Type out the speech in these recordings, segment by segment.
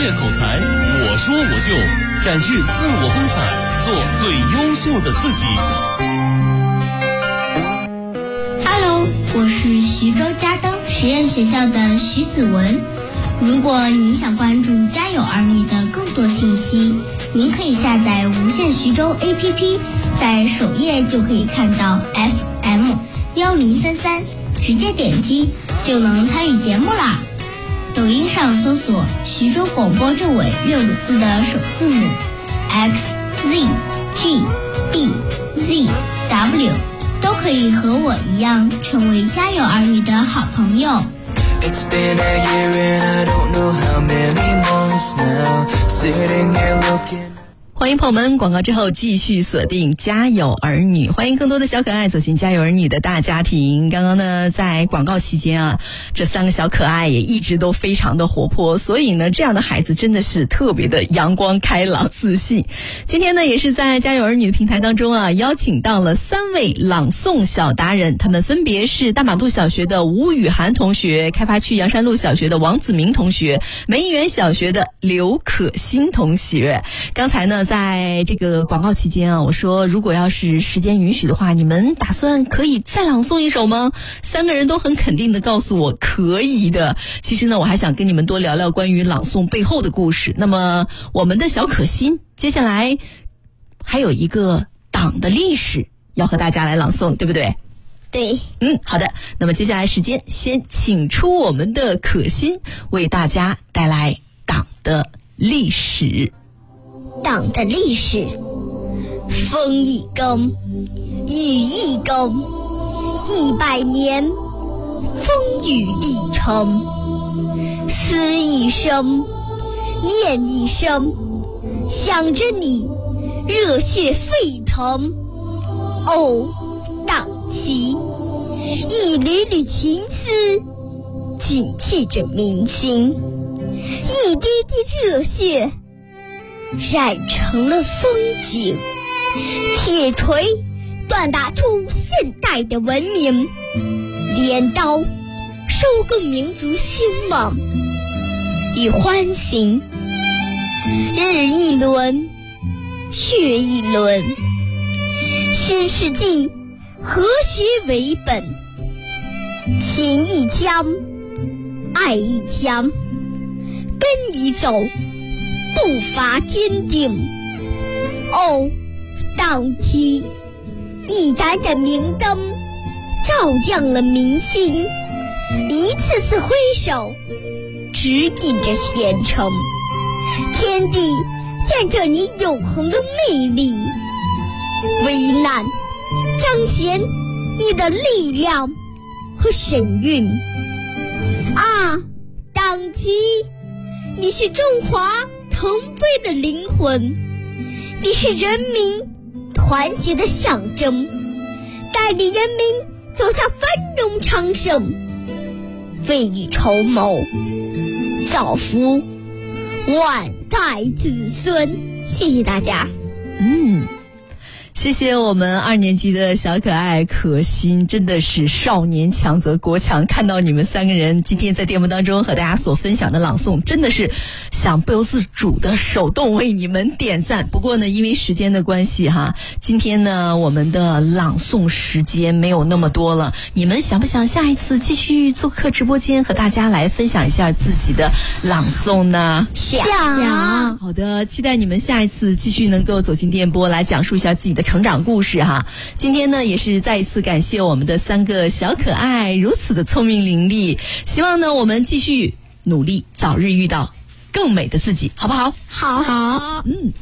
业口才，我说我就，展示自我风采，做最优秀的自己。 Hello， 我是徐州嘉登实验学校的徐子文。如果您想关注家有儿女的更多信息，您可以下载无限徐州 APP， 在首页就可以看到 FM1033， 直接点击就能参与节目啦。抖音上搜索徐州广播这尾6个字的首字母 XZGBZW， 都可以和我一样成为家有儿女的好朋友。 It's been a year and I don't know how many months now, sitting here looking。 欢迎朋友们，广告之后继续锁定家有儿女，欢迎更多的小可爱走进家有儿女的大家庭。刚刚呢，在广告期间啊，这3个小可爱也一直都非常的活泼，所以呢，这样的孩子真的是特别的阳光开朗自信。今天呢，也是在家有儿女的平台当中啊，邀请到了3位朗诵小达人，他们分别是大马路小学的吴雨涵同学，开发区阳山路小学的王子明同学，梅园小学的刘可欣同学。刚才呢，在这个广告期间啊，我说如果要是时间允许的话，你们打算可以再朗诵一首吗？3个人都很肯定的告诉我可以的。其实呢，我还想跟你们多聊聊关于朗诵背后的故事。那么我们的小可欣接下来还有一个党的历史要和大家来朗诵，对不对？ 对， 好的。那么接下来时间先请出我们的可欣，为大家带来党的历史。 党的历史，风一更，雨一更，100年风雨历程，思一生，念一生，想着你，热血沸腾。哦，党旗，一缕缕情丝，紧系着民心，一滴滴热血染成了风景，铁锤锻打出现代的文明，镰刀收割民族兴旺与欢欣。日一轮，月一轮，新世纪和谐为本，情一腔，爱一腔，跟你走，步伐坚定。哦，党旗，一盏盏明灯，照亮了民心，一次次挥手，指引着前程。天地见证你永恒的魅力，危难彰显你的力量和神韵。啊，党旗，你是中华腾飞的灵魂，你是人民团结的象征，带领人民走向繁荣昌盛，未雨绸缪，造福万代子孙。谢谢大家。 谢谢我们2年级的小可爱可欣，真的是少年强则国强。看到你们3个人今天在节目当中和大家所分享的朗诵，真的是想不由自主的手动为你们点赞。不过呢，因为时间的关系哈，今天呢我们的朗诵时间没有那么多了。你们想不想下一次继续做客直播间和大家来分享一下自己的朗诵呢？ 想。 好的，期待你们下一次继续能够走进电波来讲述一下自己的成长故事哈。今天呢，也是再一次感谢我们的3个小可爱如此的聪明伶俐，希望呢我们继续努力，早日遇到更美的自己，好不好？ 好。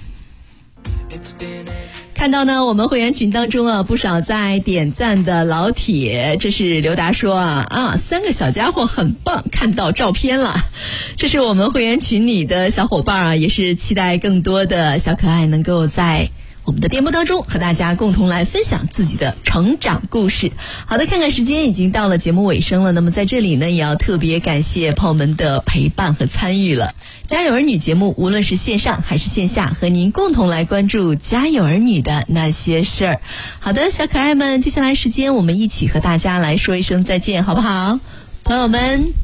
看到呢，我们会员群当中啊，不少在点赞的老铁。这是刘达说3个小家伙很棒，看到照片了。这是我们会员群里的小伙伴啊，也是期待更多的小可爱能够在我们的电波当中和大家共同来分享自己的成长故事。好的，看看时间已经到了节目尾声了，那么在这里呢，也要特别感谢朋友们的陪伴和参与了。家有儿女节目无论是线上还是线下，和您共同来关注家有儿女的那些事儿。好的，小可爱们，接下来时间我们一起和大家来说一声再见，好不好？朋友们